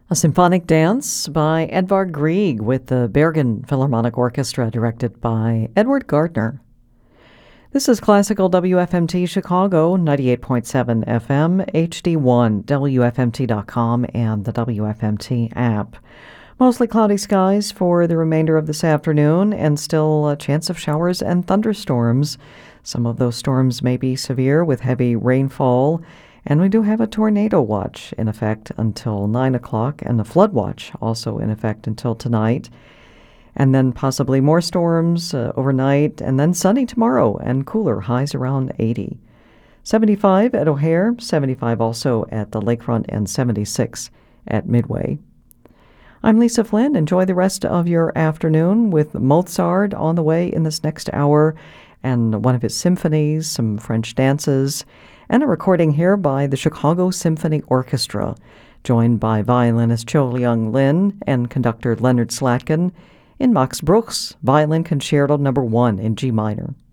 A symphonic dance by Edvard Grieg with the Bergen Philharmonic Orchestra, directed by Edward Gardner. This is Classical WFMT Chicago, 98.7 FM, HD1, WFMT.com, and the WFMT app. Mostly cloudy skies for the remainder of this afternoon, and still a chance of showers and thunderstorms. Some of those storms may be severe with heavy rainfall, and we do have a tornado watch in effect until 9 o'clock, and a flood watch also in effect until tonight. And then possibly more storms overnight, and then sunny tomorrow, and cooler, highs around 80. 75 at O'Hare, 75 also at the Lakefront, and 76 at Midway. I'm Lisa Flynn. Enjoy the rest of your afternoon with Mozart on the way in this next hour, and one of his symphonies, some French dances, and a recording here by the Chicago Symphony Orchestra, joined by violinist Cho Young Lin and conductor Leonard Slatkin in Max Bruch's Violin Concerto No. 1 in G minor.